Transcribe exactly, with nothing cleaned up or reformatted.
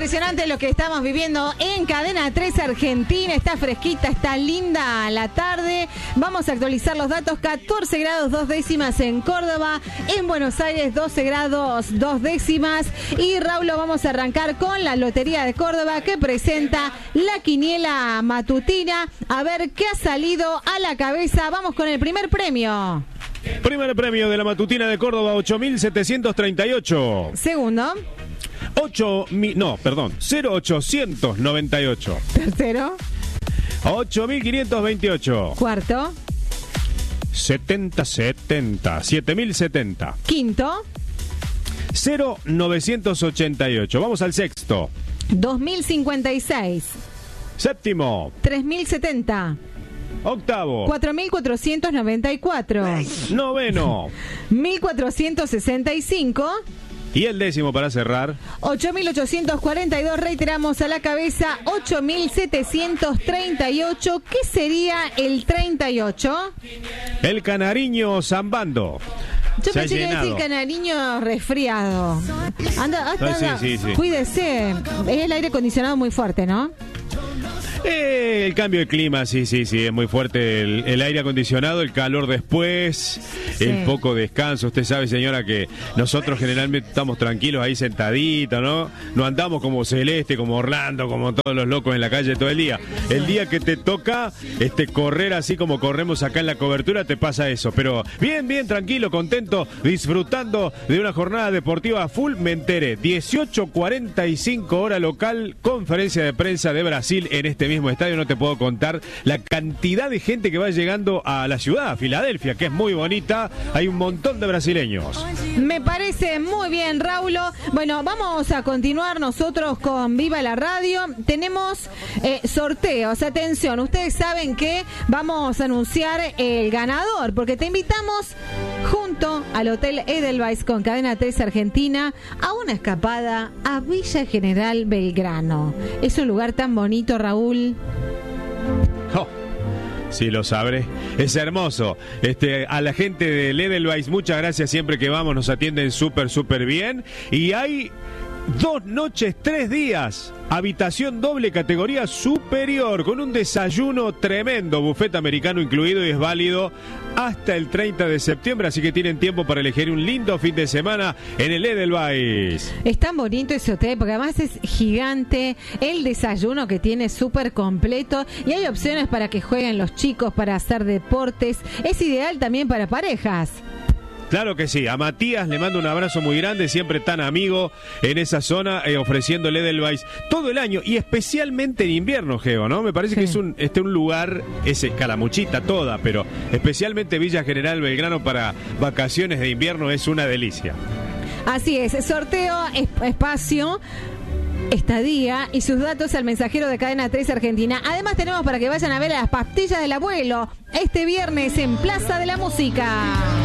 Impresionante lo que estamos viviendo en Cadena tres Argentina. Está fresquita, está linda la tarde. Vamos a actualizar los datos. catorce grados dos décimas en Córdoba. En Buenos Aires doce grados dos décimas. Y Raúl, vamos a arrancar con la Lotería de Córdoba, que presenta la quiniela matutina. A ver qué ha salido a la cabeza. Vamos con el primer premio. Primer premio de la matutina de Córdoba, ocho mil setecientos treinta y ocho. Segundo. ocho mil, no, perdón, cero ochocientos noventa y ocho. Tercero. ocho mil quinientos veintiocho. Cuarto. setenta setenta, siete mil setenta. Quinto. cero novecientos ochenta y ocho. Vamos al sexto. dos mil cincuenta y seis. Séptimo. tres mil setenta. Octavo. cuatro mil cuatrocientos noventa y cuatro. Noveno. mil cuatrocientos sesenta y cinco. Y el décimo para cerrar. ocho mil ochocientos cuarenta y dos, reiteramos a la cabeza, ocho mil setecientos treinta y ocho. ¿Qué sería el treinta y ocho? El canariño zambando. Yo Se pensé que decir canariño resfriado. Anda, anda, sí, anda. sí, sí. Cuídese. Es el aire acondicionado muy fuerte, ¿no? Eh, el cambio de clima, sí, sí, sí, es muy fuerte el, el aire acondicionado, el calor después, sí. El poco descanso. Usted sabe, señora, que nosotros generalmente estamos tranquilos ahí sentaditos, ¿no? No andamos como Celeste, como Orlando, como todos los locos en la calle todo el día. El día que te toca este, correr así como corremos acá en la cobertura, te pasa eso. Pero bien, bien, tranquilo, contento, disfrutando de una jornada deportiva full. Me enteré, dieciocho cuarenta y cinco hora local, conferencia de prensa de Brasil en este mismo estadio. No te puedo contar la cantidad de gente que va llegando a la ciudad, a Filadelfia, que es muy bonita. Hay un montón de brasileños. Me parece muy bien, Raulo. Bueno, vamos a continuar nosotros con Viva la Radio. Tenemos eh, sorteos. Atención, ustedes saben que vamos a anunciar el ganador, porque te invitamos junto al Hotel Edelweiss con Cadena tres Argentina a una escapada a Villa General Belgrano. Es un lugar tan bonito, Raúl. Oh, sí, lo sabré. Es hermoso. Este, a la gente del Edelweiss, muchas gracias. Siempre que vamos nos atienden súper, súper bien. Y hay dos noches, tres días. Habitación doble categoría superior con un desayuno tremendo, buffet americano incluido, y es válido hasta el treinta de septiembre, así que tienen tiempo para elegir un lindo fin de semana en el Edelweiss. Es tan bonito ese hotel porque además es gigante, el desayuno que tiene súper completo y hay opciones para que jueguen los chicos, para hacer deportes. Es ideal también para parejas. Claro que sí, a Matías le mando un abrazo muy grande, siempre tan amigo en esa zona, eh, ofreciendo el Edelweiss todo el año y especialmente en invierno, Geo, ¿no? Me parece sí. que es un este un lugar, es escalamuchita toda, pero especialmente Villa General Belgrano para vacaciones de invierno es una delicia. Así es, sorteo, espacio, estadía y sus datos al mensajero de Cadena tres Argentina. Además tenemos para que vayan a ver a las pastillas del abuelo este viernes en Plaza de la Música.